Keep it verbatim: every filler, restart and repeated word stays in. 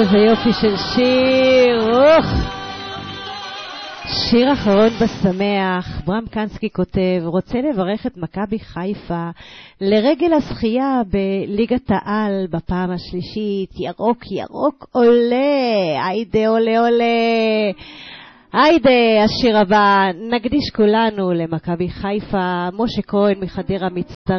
איזה יופי של שיר. אוח. שיר אחרון בשמח. ברם קנסקי כותב, רוצה לברך את מכבי חיפה לרגל הזכייה בליגת העל בפעם השלישית. ירוק ירוק עולה, היידה עולה עולה. היידה, השיר הבא נקדיש כולנו למכבי חיפה. משה כהן מחדרה מצטרף.